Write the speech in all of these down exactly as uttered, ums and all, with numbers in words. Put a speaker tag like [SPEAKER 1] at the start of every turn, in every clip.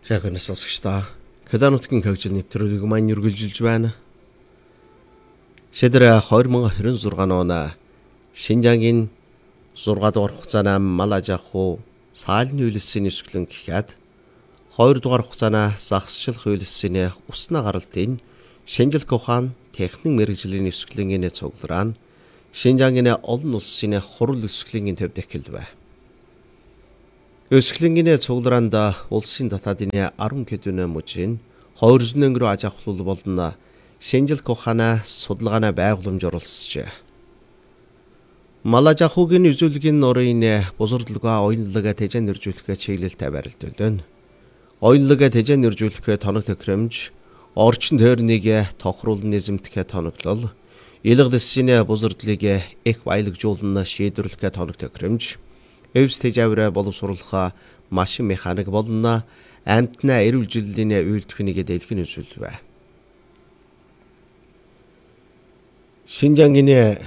[SPEAKER 1] За гэнэ сонсогчдоо Кедан нутгийн хөгжил нэвтрүүлэг маань үргэлжилж байна. Шийдэр хоёр мың двадцать шесть оны Шинжангийн зургаа дугаар хугацааны мал аж ахуй саалны үйлсийн өсгөлөн гэхэд хоёр дугаар хугацааны загсчлах үйлсийн усна гаралтын Шинжилгээ ухаан техник мэргэжлийн өсгөлөнгийн цуглараа Шинжангийн олон улсын хурал өсгөлөнгийн төвд эхэлвэ. Өсгөлөнгийн цуглараанд улсын дотаадын арван хэдэн мужийн хоёр зуун руу аж ахуйлал болно Шинжилгээ ухааны судалгааны байгууламж оролцжээ. Мал аж ахуйн үзүүлгийн нурын бузардлага оюунлага тэжээн нэржүүлэх чиглэлтэй барилдуулна. Оюунлага тэжээн нэржүүлэх тоног тохиромж, орчин тойрныг тохируулан низэмдэх тоноглол, илэг дэсийн бузардлыг их баялагжуулна шийдвэрлэх тоног тохиромж, эвс тэжээврэ боловсруулах машин механик болно амтны эрүүл жилийн үйлдвэрийг дэлгэн үзүүлвэ. Шинжангийн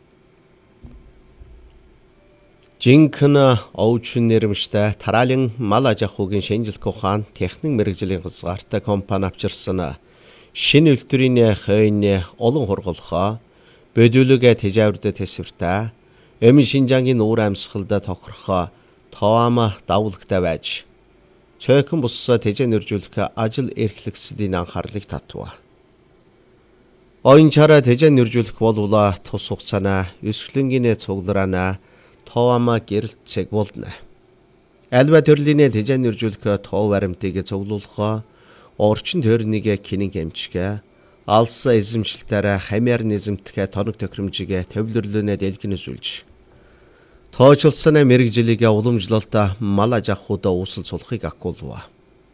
[SPEAKER 1] жинхэнэ овчин нэрмжтэй тараалын мал аж ахуйн шинжилгээ ухаан техник мэргэжлийн газартай компани авчирсан шинэ үйлдвэрийн хойны олон хургалхаа бодиулог тэжээврд тэсвэртэй Эмин Шинжангийн уур амьсгалд тохирох тоама давуулагтай байж цөөхөн бус тэжээн нэржүүлэх ажил эрхлэгсдийн анхаарлыг татва. Оюнчаараа тэжээн нэржүүлэх болвол тус хугацааны өсгөлөнгийн цуглараана тоама гэрэлтцэг болно. Альва төрлийн тэжээн нэржүүлэх тоо баримтыг цуглуулах, орчин тойрныг кинэн хэмжих, алсан эзэмшлэлээр хамиар низэмдэх тоног тохиромжийг төвлөрлөнө дэлгэн үзүүлж тоочлсон мэргэжлийг уламжлалт мал аж ахуйд uuсан сулахыг агуулва.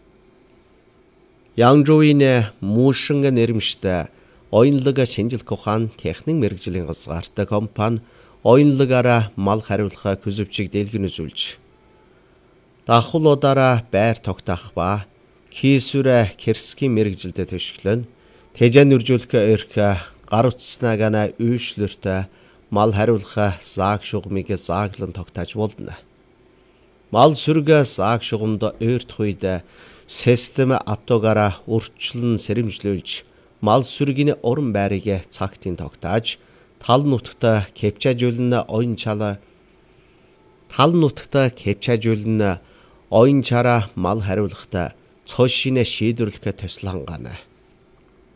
[SPEAKER 1] Янжуугийн муушин нэрмжтэй оюунлага шинжилгээ ухаан техник мэргэжлийн газартай компани оюунлагаараа мал хариулах көсөвчийг дэлгэн үзүүлж давхуулуудаараа байр тогтоох ба хийсвэрэ керсгийн мэргэжилдэд төшөглөн тэжээн нэржүүлэх эрх гар утснаагана үйшлэртэй мал хариулах зааг шугамыг зааглан тогтоож болно. Мал сүргэ зааг шугамд ойртох үед систем автогаараа урьдчилан сэрэмжлүүлж мал сүргийн уран байрыг цагтын тогтоож тал нутагт кепчажуулна оюун чалаа тал нутагт кепчажуулна оюун чараа мал хариулахад цоо шинэ шийдвэрлэх төсөл хангаана.